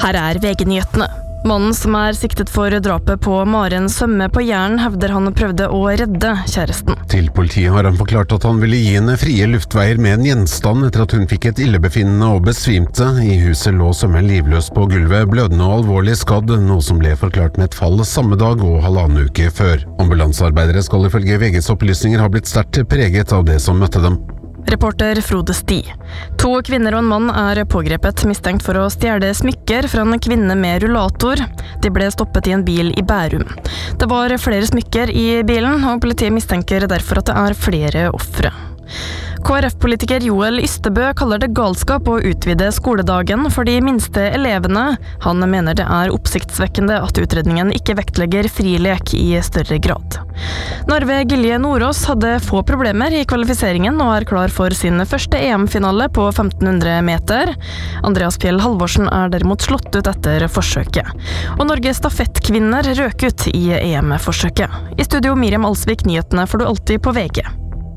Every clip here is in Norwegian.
Her VG-nyhetene. Mannen som siktet for drapet på Maren Sømme på Jæren hevder han prøvde å redde kjæresten. Til politiet har han forklart at han ville gi henne frie luftveier med en gjenstand etter at hun fikk et illebefinnende og besvimte. I huset lå Sømme livløs på gulvet, blødende og alvorlig skadd, noe som ble forklart med et fall samme dag og 1,5 uke før. Ambulansearbeidere skal ifølge VGs opplysninger ha blitt sterkt preget av det som møtte dem. Reporter Frode Sti. 2 kvinner og en mann pågrepet mistenkt for å stjele smykker fra en kvinne med rullator. De ble stoppet i en bil i Bærum. Det var flere smykker i bilen, og politiet mistenker derfor at det flere ofre. KrF-politiker Joel Ystebø kaller det galskap å utvide skoledagen for de minste elevene. Han mener det oppsiktsvekkende at utredningen ikke vektlegger frilek i større grad. Narve Gilje Nordås hadde få problemer i kvalifiseringen og klar for sin første EM-finale på 1500 meter. Andreas Fjell Halvorsen derimot slått ut etter forsøket. Og Norges stafettkvinner røk ut i EM-forsøket. I studio Miriam Alsvik, nyhetene får du alltid på VG.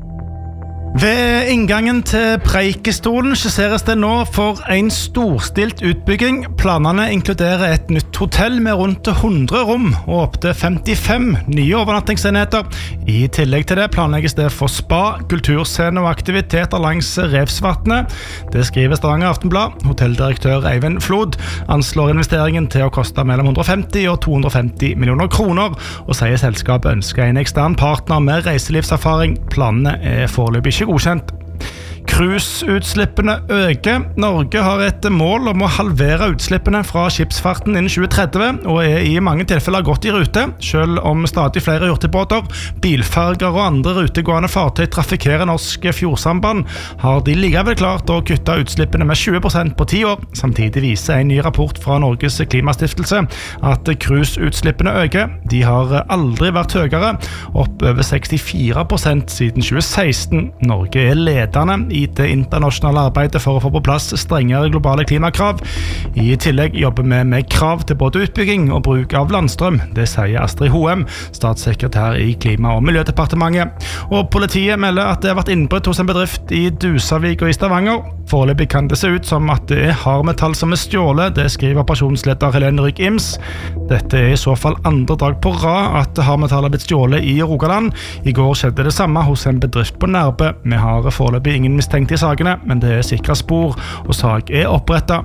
Ved inngangen til Preikestolen skisseres det nå for en storstilt utbygging. Planene inkluderer et nytt hotell med rundt 100 rom og opp til 55 nye overnattingsenheter. I tillegg til det planlegges det for spa, kulturscene og aktiviteter langs Revsvatnet. Det skriver Stavanger Aftenblad. Hotelldirektør Eivind Flod anslår investeringen til å koste mellom 150 og 250 millioner kroner, og sier selskapet ønsker en ekstern partner med reiselivserfaring. Planene foreløpig ikke godkjent. Cruiseutslippene øker. Norge har et mål om å halvere utslippene fra skipsfarten innen 2030, og i mange tilfeller godt i rute. Selv om stadig flere hurtigbåter, bilferger og andre rutegående fartøy trafikkerer norsk fjordsamband, har de likevel klart å kutte utslippene med 20% på 10 år. Samtidig viser en ny rapport fra Norges klimastiftelse at cruiseutslippene øker. De har aldri vært høyere, opp over 64% siden 2016. Norge ledende i det internasjonale arbeidet for å få på plass strengere globale klimakrav. I tillegg jobber vi med krav til både utbygging og bruk av landstrøm. Det sier Astrid Hoem, statssekretær i Klima- og miljødepartementet. Og politiet melder at det har vært innbrudd hos en bedrift i Dusavik og i Stavanger. Foreløpig kan det se ut som at det hardmetall som stjålet, det skriver operasjonsleder Helene Rygg Ims. Dette i så fall andre dag på rad at hardmetall har blitt stjålet i Rogaland. I går skjedde det samme hos en bedrift på Nærbø. Vi har foreløpig ingen mistenkt i sakene, men det sikret spor, og sak opprettet.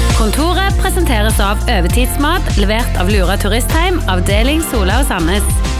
Kontoret presenteres av Øvetidsmat, levert av Lura Turistheim, avdeling Sola og Sandnes.